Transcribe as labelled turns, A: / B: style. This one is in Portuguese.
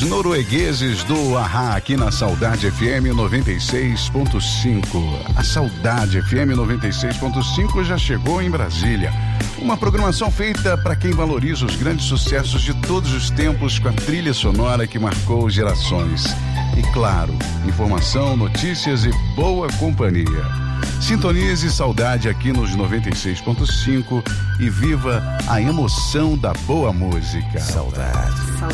A: Os noruegueses do Ahá, aqui na Saudade FM 96.5. A Saudade FM 96.5 já chegou em Brasília. Uma programação feita para quem valoriza os grandes sucessos de todos os tempos, com a trilha sonora que marcou gerações. E claro, informação, notícias e boa companhia. Sintonize Saudade aqui nos 96.5 e viva a emoção da boa música.
B: Saudade.